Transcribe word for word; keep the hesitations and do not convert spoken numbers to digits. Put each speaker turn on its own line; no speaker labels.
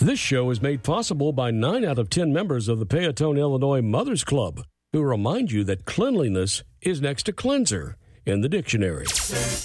This show is made possible by nine out of ten members of the Peatone, Illinois Mothers Club, who remind you that cleanliness is next to cleanser in the dictionary.